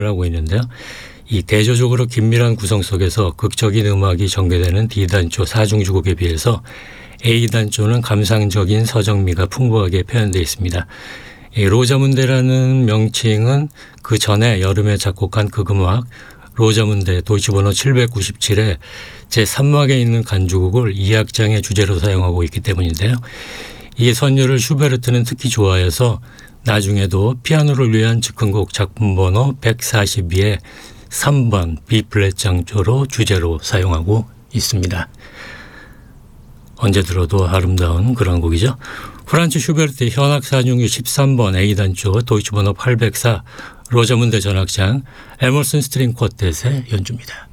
하고 있는데요. 이 대조적으로 긴밀한 구성 속에서 극적인 음악이 전개되는 D단조 4중주곡에 비해서 A단조는 감상적인 서정미가 풍부하게 표현되어 있습니다. 이 로자문데라는 명칭은 그 전에 여름에 작곡한 극음악 로자문데 도이치번호 797의 제3막에 있는 간주곡을 2악장의 주제로 사용하고 있기 때문인데요. 이 선율을 슈베르트는 특히 좋아해서 나중에도 피아노를 위한 즉흥곡 작품번호 142의 3번 B플랫 장조로 주제로 사용하고 있습니다. 언제 들어도 아름다운 그런 곡이죠. 프란츠 슈베르트의 현악 4중주 13번 A단조 도이치번호 804 로자문데 전악장 에머슨 스트링 쿼텟의 연주입니다.